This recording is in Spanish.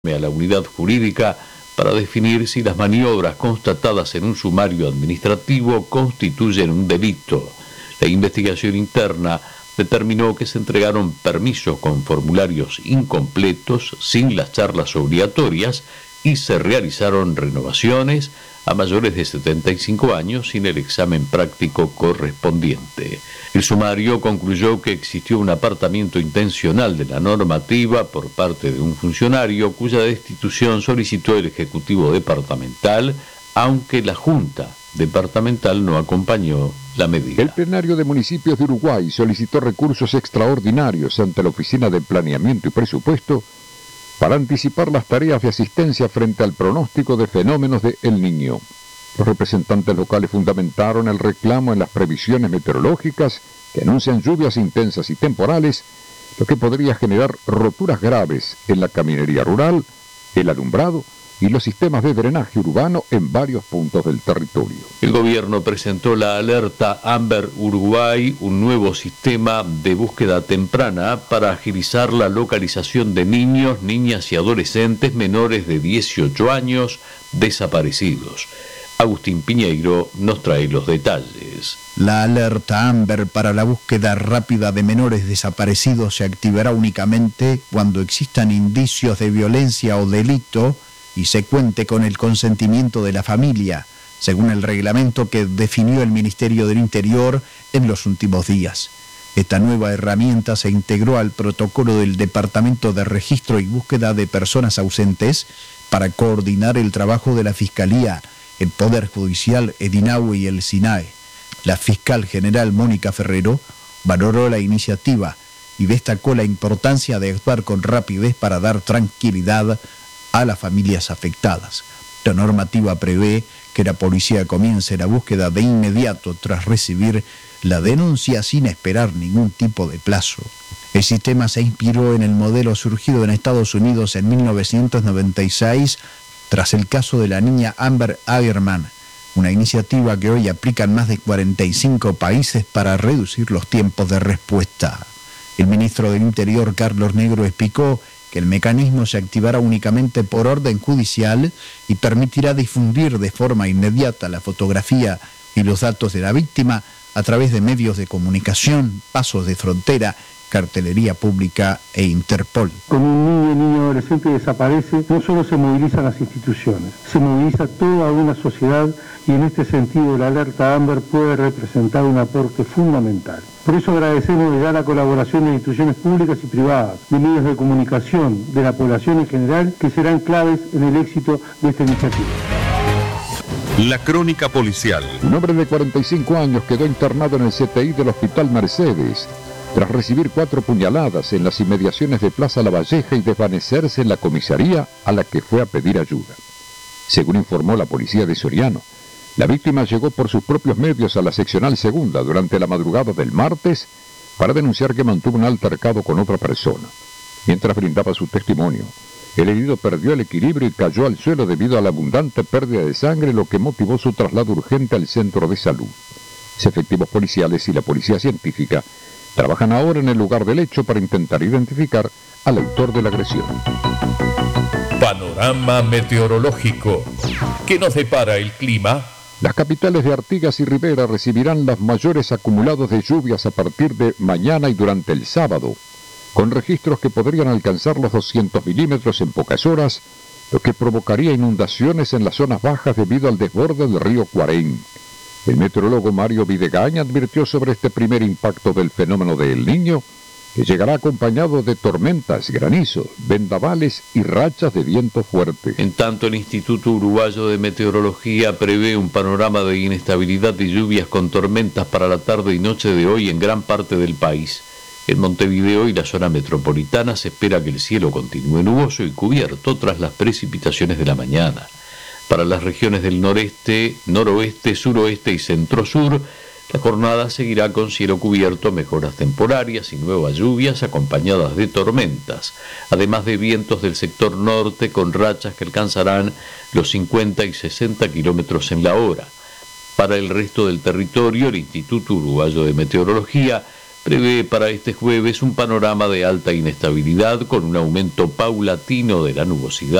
a la unidad jurídica para definir si las maniobras constatadas en un sumario administrativo constituyen un delito. La investigación interna determinó que se entregaron permisos con formularios incompletos, sin las charlas obligatorias, y se realizaron renovaciones a mayores de 75 años sin el examen práctico correspondiente. El sumario concluyó que existió un apartamiento intencional de la normativa por parte de un funcionario cuya destitución solicitó el Ejecutivo Departamental, aunque la Junta Departamental no acompañó la medida. El plenario de municipios de Uruguay solicitó recursos extraordinarios ante la Oficina de Planeamiento y Presupuesto para anticipar las tareas de asistencia frente al pronóstico de fenómenos de El Niño. Los representantes locales fundamentaron el reclamo en las previsiones meteorológicas que anuncian lluvias intensas y temporales, lo que podría generar roturas graves en la caminería rural, el alumbrado y los sistemas de drenaje urbano en varios puntos del territorio. El gobierno presentó la alerta Amber Uruguay, un nuevo sistema de búsqueda temprana para agilizar la localización de niños, niñas y adolescentes menores de 18 años desaparecidos. Agustín Piñeiro nos trae los detalles. La alerta Amber para la búsqueda rápida de menores desaparecidos se activará únicamente cuando existan indicios de violencia o delito y se cuente con el consentimiento de la familia, según el reglamento que definió el Ministerio del Interior en los últimos días. Esta nueva herramienta se integró al protocolo del Departamento de Registro y Búsqueda de Personas Ausentes para coordinar el trabajo de la Fiscalía, el Poder Judicial, EDINAUE y el SINAE. La fiscal general Mónica Ferrero valoró la iniciativa y destacó la importancia de actuar con rapidez para dar tranquilidad a las familias afectadas. La normativa prevé que la policía comience la búsqueda de inmediato tras recibir la denuncia sin esperar ningún tipo de plazo. El sistema se inspiró en el modelo surgido en Estados Unidos en 1996 tras el caso de la niña Amber Agerman, una iniciativa que hoy aplican más de 45 países para reducir los tiempos de respuesta. El ministro del Interior, Carlos Negro, explicó que el mecanismo se activará únicamente por orden judicial y permitirá difundir de forma inmediata la fotografía y los datos de la víctima a través de medios de comunicación, pasos de frontera, cartelería pública e Interpol. Con un niño adolescente desaparece, no solo se movilizan las instituciones, se moviliza toda una sociedad y en este sentido la alerta Amber puede representar un aporte fundamental. Por eso agradecemos ya la colaboración de instituciones públicas y privadas, de medios de comunicación, de la población en general, que serán claves en el éxito de esta iniciativa. La crónica policial. Un hombre de 45 años quedó internado en el CTI del Hospital Mercedes tras recibir 4 puñaladas en las inmediaciones de Plaza Lavalleja y desvanecerse en la comisaría a la que fue a pedir ayuda. Según informó la policía de Soriano, la víctima llegó por sus propios medios a la seccional segunda durante la madrugada del martes para denunciar que mantuvo un altercado con otra persona. Mientras brindaba su testimonio, el herido perdió el equilibrio y cayó al suelo debido a la abundante pérdida de sangre, lo que motivó su traslado urgente al centro de salud. Los efectivos policiales y la policía científica trabajan ahora en el lugar del hecho para intentar identificar al autor de la agresión. Panorama meteorológico. ¿Qué nos depara el clima? Las capitales de Artigas y Rivera recibirán los mayores acumulados de lluvias a partir de mañana y durante el sábado, con registros que podrían alcanzar los 200 milímetros en pocas horas, lo que provocaría inundaciones en las zonas bajas debido al desborde del río Cuarén. El meteorólogo Mario Videgain advirtió sobre este primer impacto del fenómeno de El Niño, que llegará acompañado de tormentas, granizo, vendavales y rachas de viento fuerte. En tanto, el Instituto Uruguayo de Meteorología prevé un panorama de inestabilidad y lluvias con tormentas para la tarde y noche de hoy en gran parte del país. En Montevideo y la zona metropolitana se espera que el cielo continúe nuboso y cubierto tras las precipitaciones de la mañana. Para las regiones del noreste, noroeste, suroeste y centro-sur, la jornada seguirá con cielo cubierto, mejoras temporarias y nuevas lluvias acompañadas de tormentas, además de vientos del sector norte con rachas que alcanzarán los 50 y 60 kilómetros en la hora. Para el resto del territorio, el Instituto Uruguayo de Meteorología prevé para este jueves un panorama de alta inestabilidad con un aumento paulatino de la nubosidad